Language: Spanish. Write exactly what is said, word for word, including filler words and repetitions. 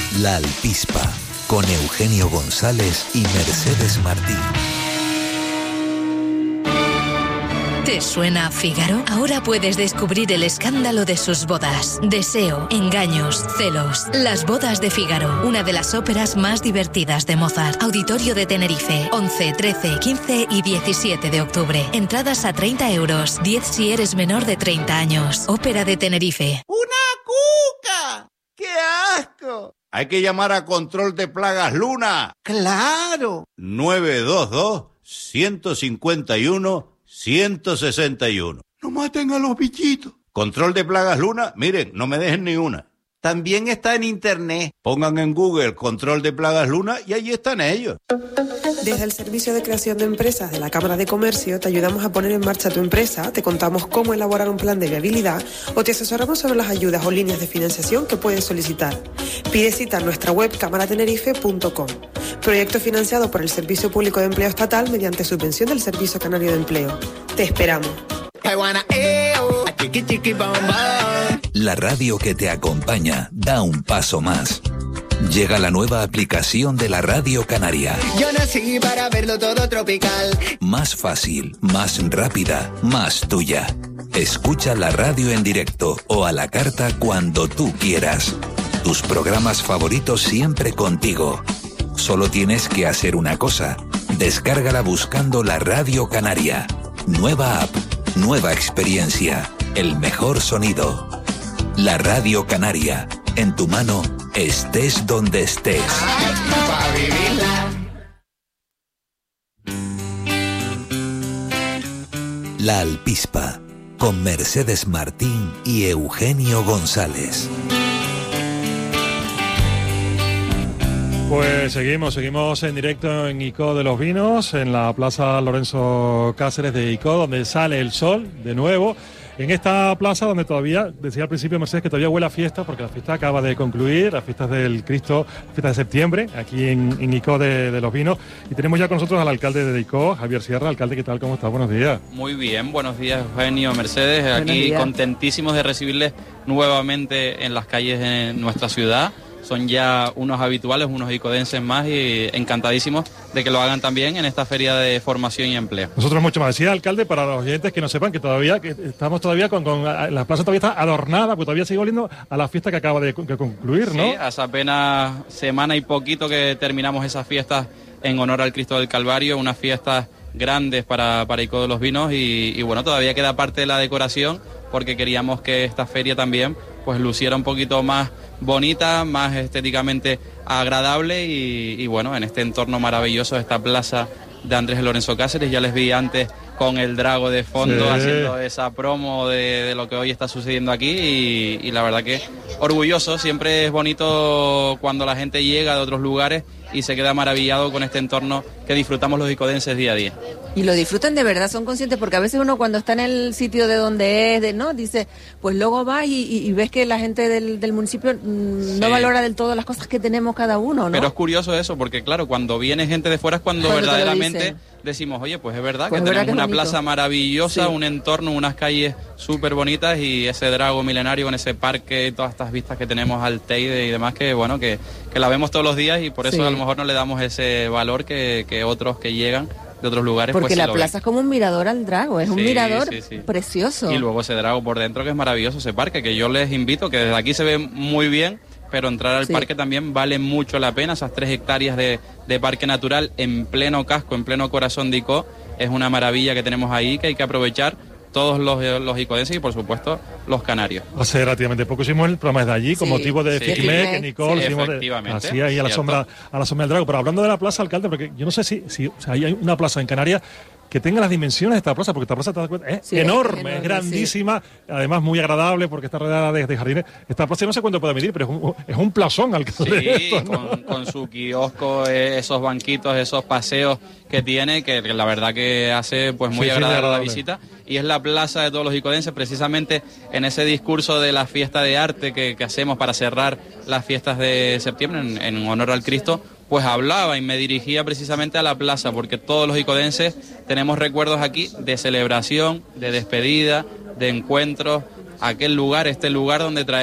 La Alpispa, con Eugenio González y Mercedes Martín. ¿Te suena Fígaro? Ahora puedes descubrir el escándalo de sus bodas. Deseo, engaños, celos. Las bodas de Fígaro, una de las óperas más divertidas de Mozart. Auditorio de Tenerife, once, trece, quince y diecisiete de octubre. Entradas a treinta euros, diez si eres menor de treinta años. Ópera de Tenerife. ¡Una cuca! ¡Qué asco! Hay que llamar a Control de Plagas Luna. ¡Claro! nueve dos dos, uno cinco uno, uno seis uno. ¡No maten a los bichitos! Control de Plagas Luna, miren, no me dejen ni una. También está en internet. Pongan en Google Control de Plagas Luna y allí están ellos. Desde el Servicio de Creación de Empresas de la Cámara de Comercio te ayudamos a poner en marcha tu empresa, te contamos cómo elaborar un plan de viabilidad o te asesoramos sobre las ayudas o líneas de financiación que puedes solicitar. Pide cita en nuestra web cámara tenerife punto com. Proyecto financiado por el Servicio Público de Empleo Estatal mediante subvención del Servicio Canario de Empleo. Te esperamos. La radio que te acompaña da un paso más. Llega la nueva aplicación de la Radio Canaria. Yo nací para verlo todo tropical. Más fácil, más rápida, más tuya. Escucha la radio en directo o a la carta cuando tú quieras. Tus programas favoritos siempre contigo. Solo tienes que hacer una cosa. Descárgala buscando la Radio Canaria. Nueva app, nueva experiencia, el mejor sonido. La Radio Canaria, en tu mano, estés donde estés. La Alpispa, con Mercedes Martín y Eugenio González. Pues seguimos, seguimos en directo en ICO de los Vinos, en la Plaza Lorenzo Cáceres de ICO, donde sale el sol de nuevo. En esta plaza donde todavía, decía al principio Mercedes, que todavía huele a fiesta, porque la fiesta acaba de concluir, las fiestas del Cristo, las fiestas de septiembre, aquí en, en ICO de, de los Vinos. Y tenemos ya con nosotros al alcalde de ICO, Javier Sierra. Alcalde, ¿qué tal? ¿Cómo estás? Buenos días. Muy bien, buenos días, Eugenio, Mercedes. Aquí contentísimos de recibirles nuevamente en las calles de nuestra ciudad. Son ya unos habituales, unos icodenses más, y encantadísimos de que lo hagan también en esta feria de formación y empleo. Nosotros mucho más. Decía, alcalde, para los oyentes que no sepan que todavía que estamos todavía con, con la plaza todavía está adornada, porque todavía sigue oliendo a la fiesta que acaba de, de concluir, ¿no? Sí, hace apenas semana y poquito que terminamos esas fiestas en honor al Cristo del Calvario, unas fiestas grandes para, para ICO de los Vinos, y, y bueno, todavía queda parte de la decoración, porque queríamos que esta feria también pues luciera un poquito más bonita, más estéticamente agradable, y, y bueno, en este entorno maravilloso de esta plaza de Andrés Lorenzo Cáceres. Ya les vi antes con el Drago de fondo, sí, haciendo esa promo de, de lo que hoy está sucediendo aquí, y, y la verdad que orgulloso. Siempre es bonito cuando la gente llega de otros lugares y se queda maravillado con este entorno que disfrutamos los icodenses día a día. Y lo disfrutan de verdad, son conscientes, porque a veces uno cuando está en el sitio de donde es, de, ¿no? Dice, pues luego vas y, y, y ves que la gente del, del municipio mmm, sí. no valora del todo las cosas que tenemos cada uno, ¿no? Pero es curioso eso, porque claro, cuando viene gente de fuera es cuando, cuando verdaderamente decimos, oye, pues es verdad pues que tenemos una bonito. plaza maravillosa, sí. un entorno, unas calles súper bonitas, y ese Drago milenario con ese parque y todas estas vistas que tenemos al Teide y demás, que bueno, que, que la vemos todos los días, y por eso sí. a lo mejor no le damos ese valor que, que otros que llegan de otros lugares. Porque pues, la sí plaza ven. Es como un mirador al Drago, es sí, un mirador sí, sí. precioso. Y luego ese Drago por dentro, que es maravilloso, ese parque, que yo les invito, que desde aquí se ve muy bien, pero entrar al sí. parque también vale mucho la pena. Esas tres hectáreas de, de parque natural en pleno casco, en pleno corazón de ICO, es una maravilla que tenemos ahí, que hay que aprovechar todos los, los icodenses y por supuesto los canarios. Hace relativamente poco hicimos el programa de allí, sí, con motivo de sí, FICMEC, en Nicole, sí, hicimos efectivamente, así ahí a la sombra, a la sombra del Drago. Pero hablando de la plaza, alcalde, porque yo no sé si, si o sea, hay una plaza en Canarias que tenga las dimensiones de esta plaza, porque esta plaza te das cuenta, es, sí, enorme, es enorme, es grandísima, sí. además muy agradable porque está rodeada de, de jardines. Esta plaza no sé cuánto puede medir, pero es un, es un plazón, alcalde. Sí, esto, ¿no? con, con su kiosco, esos banquitos, esos paseos que tiene, que la verdad que hace pues muy sí, agradable, sí, agradable la visita, y es la plaza de todos los icodenses, precisamente en ese discurso de la fiesta de arte que, que hacemos para cerrar las fiestas de septiembre en, en honor al Cristo. Pues hablaba y me dirigía precisamente a la plaza, porque todos los icodenses tenemos recuerdos aquí de celebración, de despedida, de encuentros, aquel lugar, este lugar donde traemos